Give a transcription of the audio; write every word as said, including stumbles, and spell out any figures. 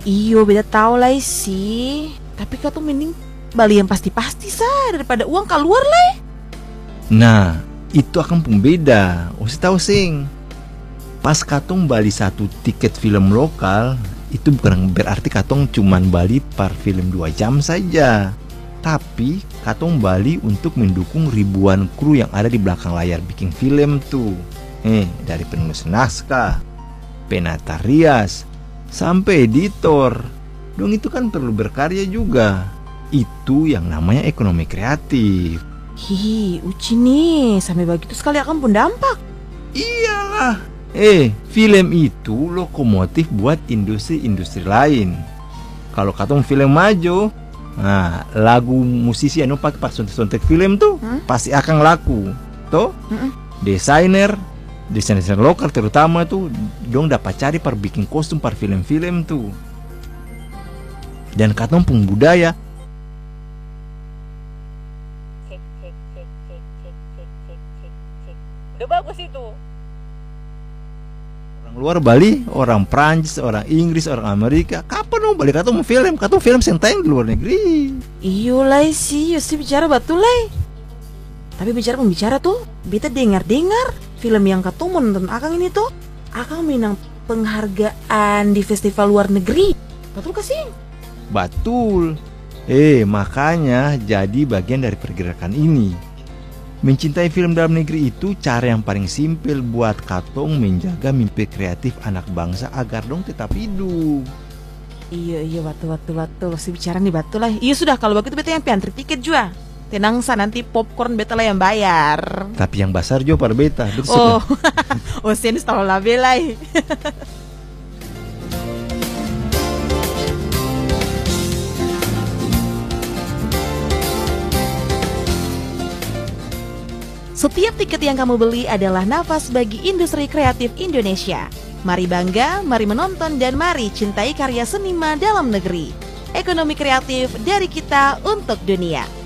Iyo beda tahu lah sih. Tapi kau tuh mending bali yang pasti-pasti sah daripada uang keluar lah. Nah, itu akan pun beda. Osi tahu sing. Pas katong bali satu tiket film lokal, itu bukan berarti katong cuman bali per film dua jam saja. Tapi katong bali untuk mendukung ribuan kru yang ada di belakang layar bikin film tuh. Eh, dari penulis naskah, penata rias, sampai editor. Dong itu kan perlu berkarya juga. Itu yang namanya ekonomi kreatif. Hihi, Uci nih, sampai begitu sekali akan pun dampak. Iyalah. Eh, film itu lokomotif buat industri-industri lain. Kalau katong film maju, nah, lagu musisi anu pakai pas sontek-sontek film tuh hmm? pasti akan laku. Toh? Hmm-mm. Desainer, desainer lokal terutama tuh dong dapat cari per bikin kostum per film-film tuh. Dan katong pun budaya. Cek cek cek cek cek cek cek cek cek. Udah bagus itu. Orang luar Bali, orang Prancis, orang Inggris, orang Amerika, kapan dong balik katong mau film? Katong film senteng di luar negeri. Iyo lah sih, sih bicara betul lah. Tapi bicara pembicara tuh, beta dengar-dengar film yang katong mau nonton akang ini tuh, akang menang penghargaan di festival luar negeri. Betul kasih? Betul. Eh, makanya jadi bagian dari pergerakan ini. Mencintai film dalam negeri itu cara yang paling simpel buat katong menjaga mimpi kreatif anak bangsa agar dong tetap hidup. Iya, iya, betul, betul, betul. Si bicara nih betul lah. Iya sudah, kalau begitu beta yang piantri tiket juga. Tenang sa, nanti popcorn beta lah yang bayar. Tapi yang besar juga para beta. Oh, oh sen tahu lah belai. Setiap tiket yang kamu beli adalah nafas bagi industri kreatif Indonesia. Mari bangga, mari menonton, dan mari cintai karya seniman dalam negeri. Ekonomi kreatif dari kita untuk dunia.